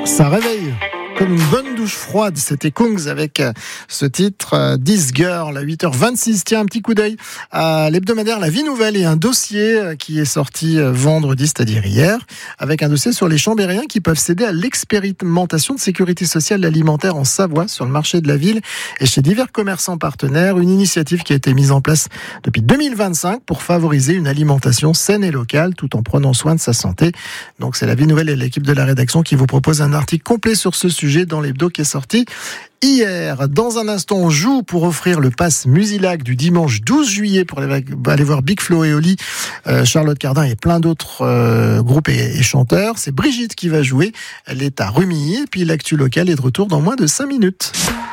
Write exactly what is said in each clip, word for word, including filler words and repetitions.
Ça réveille comme une bonne douche froide. C'était Kungs avec ce titre This Girl à huit heures vingt-six. Tiens, un petit coup d'œil à l'hebdomadaire La Vie Nouvelle et un dossier qui est sorti vendredi, c'est-à-dire hier, avec un dossier sur les Chambériens qui peuvent céder à l'expérimentation de sécurité sociale alimentaire en Savoie sur le marché de la ville et chez divers commerçants partenaires. Une initiative qui a été mise en place depuis deux mille vingt-cinq pour favoriser une alimentation saine et locale tout en prenant soin de sa santé. Donc c'est La Vie Nouvelle et l'équipe de la rédaction qui vous propose un article complet sur ce sujet dans l'hebdo qui est sorti hier. Dans un instant, on joue pour offrir le pass Musilac du dimanche douze juillet pour aller voir Big Flo et Oli, euh, Charlotte Cardin et plein d'autres euh, groupes et, et chanteurs. C'est Brigitte qui va jouer. Elle est à Rumilly et puis l'actu locale est de retour dans moins de cinq minutes.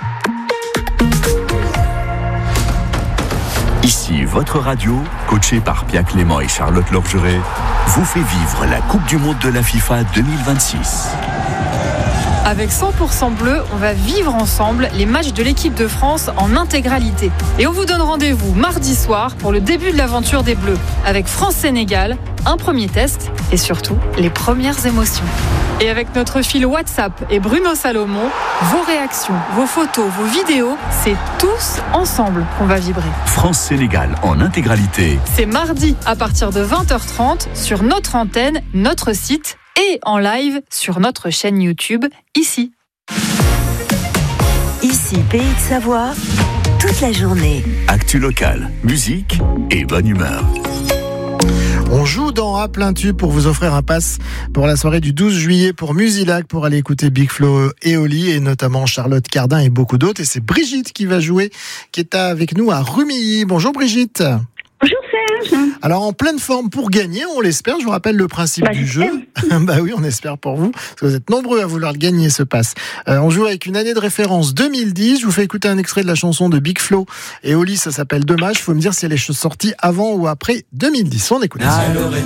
Ici, votre radio, coachée par Pierre Clément et Charlotte Lorgeret, vous fait vivre la Coupe du Monde de la FIFA deux mille vingt-six. Avec cent pour cent bleu, on va vivre ensemble les matchs de l'équipe de France en intégralité. Et on vous donne rendez-vous mardi soir pour le début de l'aventure des Bleus. Avec France-Sénégal, un premier test et surtout les premières émotions. Et avec notre fil WhatsApp et Bruno Salomon, vos réactions, vos photos, vos vidéos, c'est tous ensemble qu'on va vibrer. France-Sénégal en intégralité. C'est mardi à partir de vingt heures trente sur notre antenne, notre site et en live sur notre chaîne YouTube, ici. Ici, Pays de Savoie, toute la journée. Actu locale, musique et bonne humeur. On joue dans A plein tube pour vous offrir un pass pour la soirée du douze juillet pour Musilac pour aller écouter Big Flo et Oli et notamment Charlotte Cardin et beaucoup d'autres. Et c'est Brigitte qui va jouer, qui est avec nous à Rumilly. Bonjour Brigitte. Bonjour Serge. Alors en pleine forme pour gagner, on l'espère. Je vous rappelle le principe bah, du jeu. Bah oui, on espère pour vous, parce que vous êtes nombreux à vouloir le gagner ce pass. Euh, on joue avec une année de référence deux mille dix. Je vous fais écouter un extrait de la chanson de Big Flo et Oli. Ça s'appelle Dommage. Il faut me dire si elle est sortie avant ou après deux mille dix. On écoute.